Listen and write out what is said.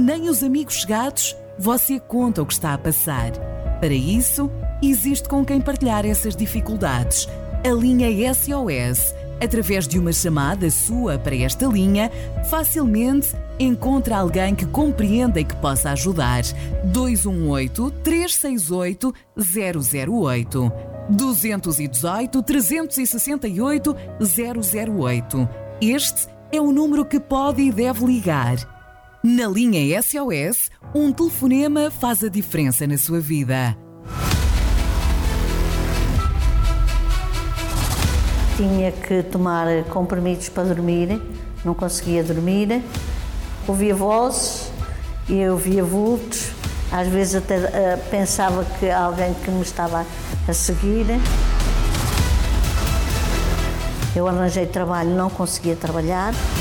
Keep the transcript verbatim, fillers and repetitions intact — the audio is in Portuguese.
nem os amigos chegados, você conta o que está a passar. Para isso, existe com quem partilhar essas dificuldades. A linha S O S. Através de uma chamada sua para esta linha, facilmente encontra alguém que compreenda e que possa ajudar. dois um oito, três seis oito, zero zero oito. dois um oito, três seis oito, zero zero oito. Este é o número que pode e deve ligar. Na linha S O S, um telefonema faz a diferença na sua vida. Tinha que tomar comprimidos para dormir, não conseguia dormir. Ouvia vozes e eu via vultos. Às vezes até uh, pensava que alguém que me estava a seguir. Eu arranjei trabalho, não conseguia trabalhar.